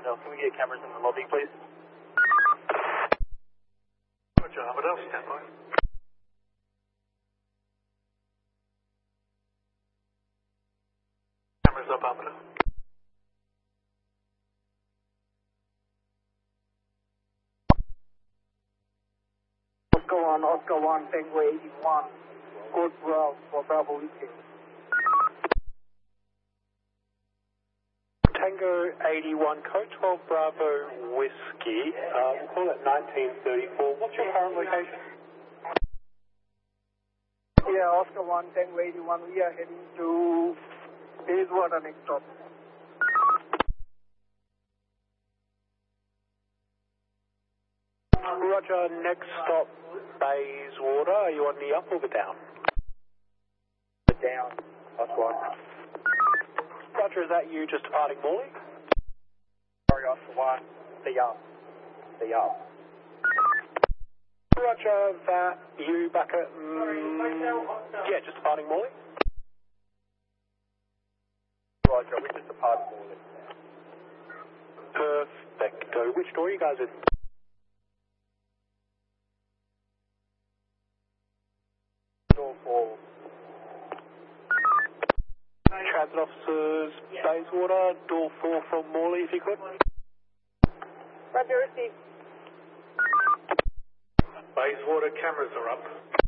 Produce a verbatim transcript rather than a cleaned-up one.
Armadale. Can we get cameras in the lobby, please? Roger, Armadale, stand by. Cameras up, Armadale. Oscar one, Oscar one, Tango eighty-one, code Bravo for Bravo Whiskey. Tango eighty-one, code twelve Bravo Whiskey. Uh, we'll call it nineteen thirty-four. What's your current location? Yeah, Oscar one, Tango eighty-one, we are heading to Bayswater next stop. Roger, next stop, Bayswater. Are you on the up or the down? Down, that's one. Roger, is that you just departing Morley? Sorry, Oscar one, the up, the up. Roger, that you back at, mm, yeah, just departing Morley? Roger, we just departed Morley. Perfecto. Which door are you guys in? Door four. Transit officers, Bayswater, door four from Morley, if you could. Roger, receive. Bayswater, cameras are up.